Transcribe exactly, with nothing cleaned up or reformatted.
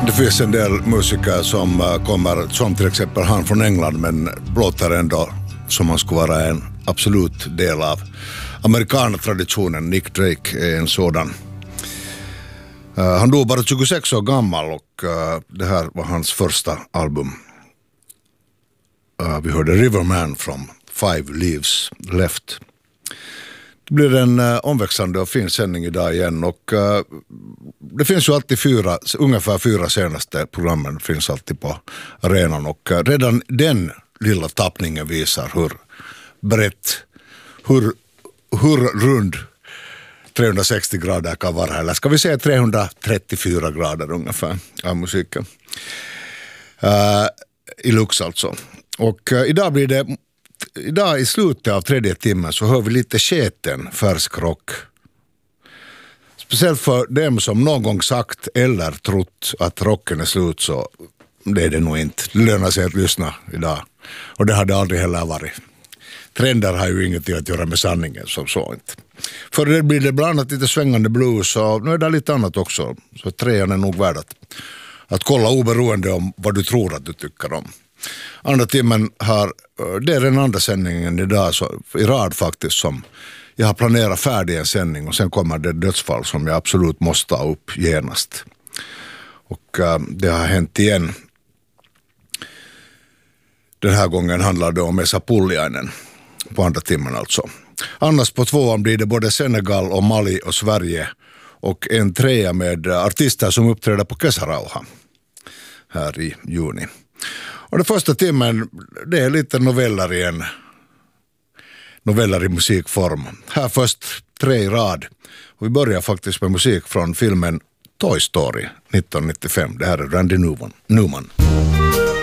Det finns en del musiker som kommer, som till exempel han från England, men låter ändå som han skulle vara en absolut del av amerikanertraditionen. Nick Drake är en sådan. Uh, han dog bara tjugosex år gammal och uh, det här var hans första album. Uh, vi hörde Riverman från Five Leaves Left. Det blir en uh, omväxlande och fin sändning idag igen och uh, det finns ju alltid fyra, ungefär fyra senaste programmen finns alltid på arenan och uh, redan den lilla tappningen visar hur brett, hur, hur rund trehundrasextio grader kan vara, eller ska vi säga trehundratrettiofyra grader ungefär av musiken. Uh, I Lux alltså. Och uh, idag blir det Idag i slutet av tredje timmen så hör vi lite sketen färsk rock. Speciellt för dem som någon gång sagt eller trott att rocken är slut, så det är det nog inte. Det lönar sig att lyssna idag. Och det hade aldrig heller varit. Trender har ju ingenting att göra med sanningen som så inte. För det blir det bland annat lite svängande blues och nu är det lite annat också. Så trean är nog värd att, att kolla oberoende om vad du tror att du tycker om. Andra timmen har, det är den andra sändningen idag så, i rad faktiskt, som jag har planerat färdig en sändning och sen kommer det dödsfall som jag absolut måste ta upp genast. Och uh, det har hänt igen. Den här gången handlar det om Esa Pulliainen på andra timmen alltså. Annars på tvåan blir det både Senegal och Mali och Sverige och en trea med artister som uppträder på Kesarauha här i juni. Och den första timmen, det är lite noveller i en noveller i musikform. Här först tre i rad. Och vi börjar faktiskt med musik från filmen Toy Story nittonhundranittiofem. Det här är Randy Newman. Newman.